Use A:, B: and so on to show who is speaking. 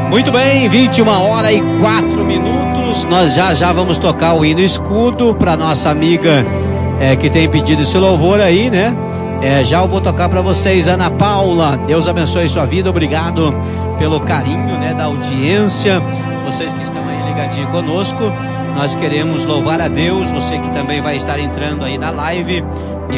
A: Muito bem, 21h04. Nós já vamos tocar o hino escudo para nossa amiga que tem pedido esse louvor aí, né? Já eu vou tocar para vocês, Ana Paula. Deus abençoe sua vida. Obrigado pelo carinho, né, da audiência. Vocês que estão aí ligadinhos conosco, nós queremos louvar a Deus. Você que também vai estar entrando aí na live e